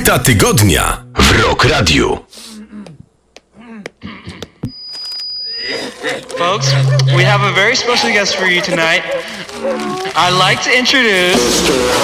Hita tygodnia w Rock Radio. Folks, we have a very special guest for you tonight. I'd like to introduce